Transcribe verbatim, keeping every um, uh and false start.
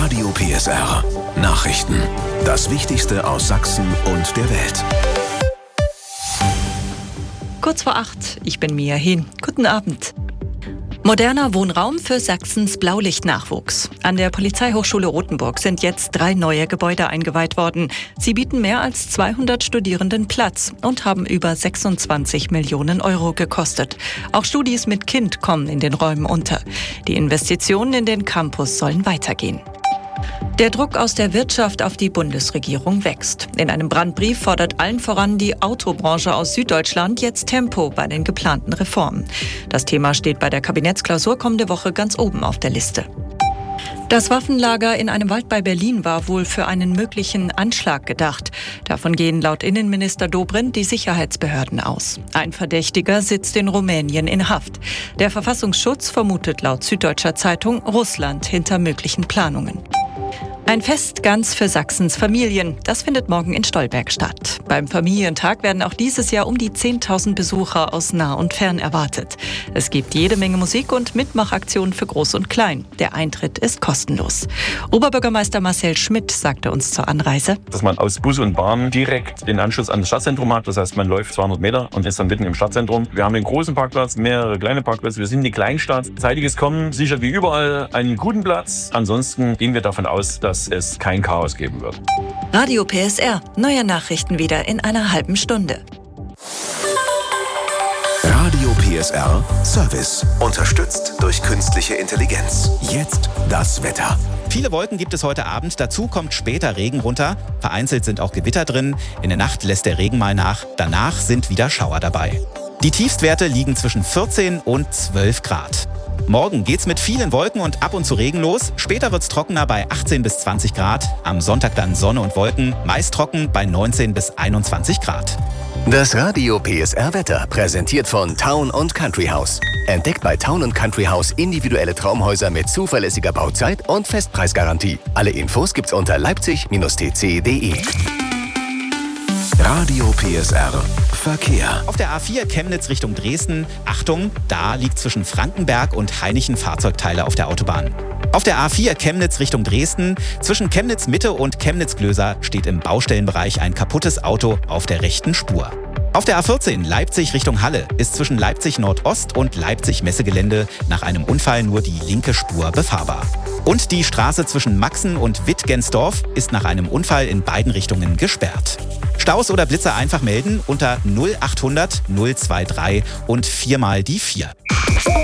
Radio P S R. Nachrichten. Das Wichtigste aus Sachsen und der Welt. Kurz vor acht, ich bin Mia Hehn. Guten Abend. Moderner Wohnraum für Sachsens Blaulichtnachwuchs. An der Polizeihochschule Rothenburg sind jetzt drei neue Gebäude eingeweiht worden. Sie bieten mehr als zweihundert Studierenden Platz und haben über sechsundzwanzig Millionen Euro gekostet. Auch Studis mit Kind kommen in den Räumen unter. Die Investitionen in den Campus sollen weitergehen. Der Druck aus der Wirtschaft auf die Bundesregierung wächst. In einem Brandbrief fordert allen voran die Autobranche aus Süddeutschland jetzt Tempo bei den geplanten Reformen. Das Thema steht bei der Kabinettsklausur kommende Woche ganz oben auf der Liste. Das Waffenlager in einem Wald bei Berlin war wohl für einen möglichen Anschlag gedacht. Davon gehen laut Innenminister Dobrindt die Sicherheitsbehörden aus. Ein Verdächtiger sitzt in Rumänien in Haft. Der Verfassungsschutz vermutet laut Süddeutscher Zeitung Russland hinter möglichen Planungen. Ein Fest ganz für Sachsens Familien. Das findet morgen in Stolberg statt. Beim Familientag werden auch dieses Jahr um die zehntausend Besucher aus nah und fern erwartet. Es gibt jede Menge Musik und Mitmachaktionen für Groß und Klein. Der Eintritt ist kostenlos. Oberbürgermeister Marcel Schmidt sagte uns zur Anreise: Dass man aus Bus und Bahn direkt den Anschluss an das Stadtzentrum hat. Das heißt, man läuft zweihundert Meter und ist dann mitten im Stadtzentrum. Wir haben einen großen Parkplatz, mehrere kleine Parkplätze. Wir sind eine Kleinstadt. Zeitiges Kommen sichert wie überall einen guten Platz. Ansonsten gehen wir davon aus, dass dass es kein Chaos geben wird. Radio P S R. Neue Nachrichten wieder in einer halben Stunde. Radio P S R Service. Unterstützt durch künstliche Intelligenz. Jetzt das Wetter. Viele Wolken gibt es heute Abend. Dazu kommt später Regen runter. Vereinzelt sind auch Gewitter drin. In der Nacht lässt der Regen mal nach. Danach sind wieder Schauer dabei. Die Tiefstwerte liegen zwischen vierzehn und zwölf Grad. Morgen geht's mit vielen Wolken und ab und zu Regen los. Später wird's trockener bei achtzehn bis zwanzig Grad. Am Sonntag dann Sonne und Wolken, meist trocken bei neunzehn bis einundzwanzig Grad. Das Radio P S R Wetter präsentiert von Town und Country House. Entdeckt bei Town und Country House individuelle Traumhäuser mit zuverlässiger Bauzeit und Festpreisgarantie. Alle Infos gibt's unter leipzig T C punkt de. Radio P S R Verkehr. Auf der A vier Chemnitz Richtung Dresden, Achtung, da liegt zwischen Frankenberg und Hainichen Fahrzeugteile auf der Autobahn. Auf der A vier Chemnitz Richtung Dresden, zwischen Chemnitz Mitte und Chemnitz Glöser steht im Baustellenbereich ein kaputtes Auto auf der rechten Spur. Auf der A vierzehn Leipzig Richtung Halle ist zwischen Leipzig Nordost und Leipzig Messegelände nach einem Unfall nur die linke Spur befahrbar. Und die Straße zwischen Maxen und Wittgensdorf ist nach einem Unfall in beiden Richtungen gesperrt. Staus oder Blitzer einfach melden unter null achthundert null drei drei und viermal die vier.